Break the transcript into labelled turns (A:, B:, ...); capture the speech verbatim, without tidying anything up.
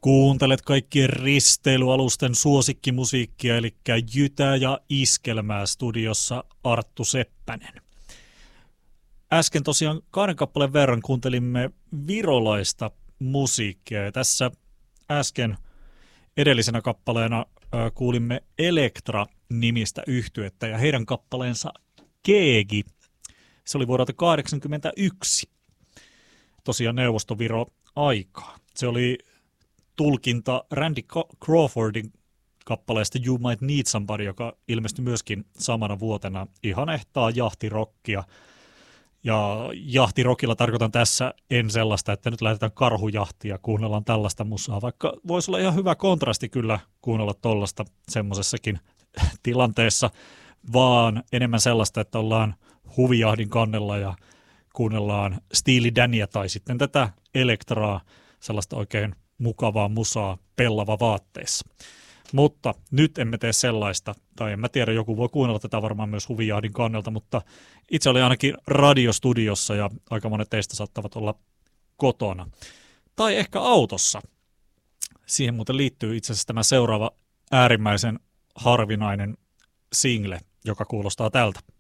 A: Kuuntelet kaikkien risteilyalusten suosikkimusiikkia, eli Jytää ja Iskelmää studiossa Arttu Seppänen. Äsken tosiaan kahden kappaleen verran kuuntelimme virolaista musiikkia, ja tässä äsken edellisenä kappaleena äh, kuulimme Elektra-nimistä yhtyettä ja heidän kappaleensa Keegi. Se oli vuodelta kahdeksankymmentäyksi, tosiaan Neuvostoviro-aikaa. Se oli tulkinta Randy Crawfordin kappaleesta You Might Need Somebody, joka ilmestyi myöskin samana vuotena. Ihan ehtaa jahtirokkia. Ja jahtirokilla tarkoitan tässä en sellaista, että nyt lähdetään karhujahtia ja kuunnellaan tällaista musaa, vaikka voisi olla ihan hyvä kontrasti kyllä kuunnella tollaista semmoisessakin tilanteessa, vaan enemmän sellaista, että ollaan huvijahdin kannella ja kuunnellaan Steely Dania tai sitten tätä elektraa, sellaista oikein mukavaa musaa pellava vaatteessa. Mutta nyt emme tee sellaista, tai en mä tiedä, joku voi kuunnella tätä varmaan myös huvijahdin kannelta, mutta itse oli ainakin radiostudiossa ja aika monet teistä saattavat olla kotona. Tai ehkä autossa. Siihen muuten liittyy itse asiassa tämä seuraava äärimmäisen harvinainen single, joka kuulostaa tältä.